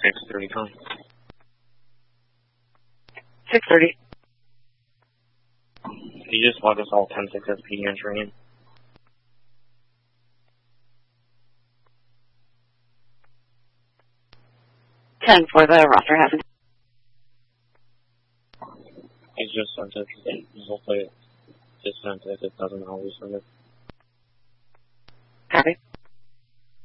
6:30 time. 6:30. You just log us all 10-6 SPD entering in. Ten for the roster hasn't. It's just sent it. Hopefully it just sent it. It doesn't always send it. Copy.